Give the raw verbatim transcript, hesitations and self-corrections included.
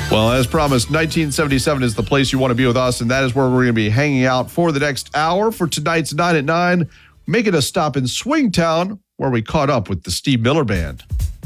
Well, as promised, nineteen seventy-seven is the place you want to be with us, and that is where we're going to be hanging out for the next hour for tonight's nine at nine, making a stop in Swingtown, where we caught up with the Steve Miller Band.